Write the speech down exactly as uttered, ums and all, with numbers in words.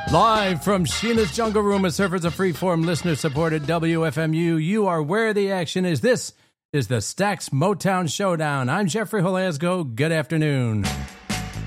Live from Sheena's Jungle Room, a surface of freeform listener-supported W F M U. You are where the action is. This is the Stax Motown Showdown. I'm Jeffrey Holasco. Good afternoon.